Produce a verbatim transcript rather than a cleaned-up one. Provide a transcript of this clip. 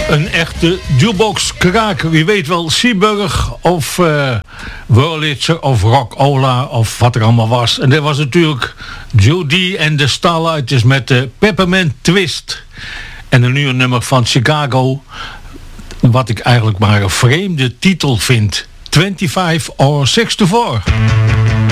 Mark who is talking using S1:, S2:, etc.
S1: Een echte jukebox-kraker. Je weet wel, Seaburg of uh, Wurlitzer of Rock-Ola of wat er allemaal was. En dat was natuurlijk Judy en de Starlighters met de Peppermint Twist. En een nieuwe nummer van Chicago, wat ik eigenlijk maar een vreemde titel vind. twenty-five or sixty-four.